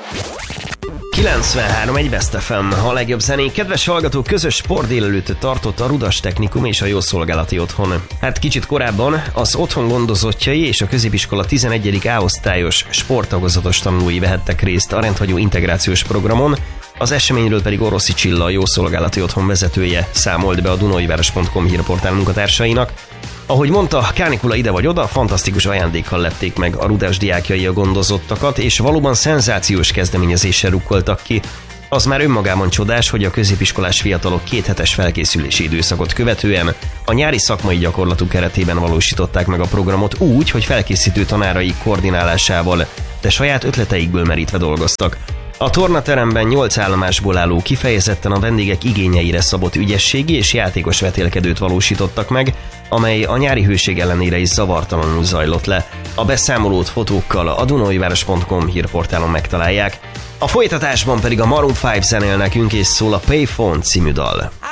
93.1 Best FM, a legjobb zenék. Kedves hallgatók, közös sportdélelőttöt tartott a Rudas Technikum és a Jószolgálati Otthon. Hát kicsit korábban az otthon gondozottjai és a középiskola 11. A-osztályos sporttagozatos tanulói vehettek részt a rendhagyó integrációs programon, az eseményről pedig Oroszi Csilla, a Jószolgálati Otthon vezetője számolt be a dunaiváros.com hírportál munkatársainak. Ahogy mondta, kánikula ide vagy oda, fantasztikus ajándékkal lepték meg a Rudas diákjai a gondozottakat, és valóban szenzációs kezdeményezéssel rukkoltak ki. Az már önmagában csodás, hogy a középiskolás fiatalok 2 hetes felkészülési időszakot követően a nyári szakmai gyakorlatuk keretében valósították meg a programot úgy, hogy felkészítő tanárai koordinálásával, de saját ötleteikből merítve dolgoztak. A tornateremben 8 állomásból álló, kifejezetten a vendégek igényeire szabott ügyességi és játékos vetélkedőt valósítottak meg, amely a nyári hőség ellenére is zavartalanul zajlott le. A beszámolót fotókkal a dunaiváros.com hírportálon megtalálják. A folytatásban pedig a Maroon 5 zenél nekünk, és szól a Payphone című dal.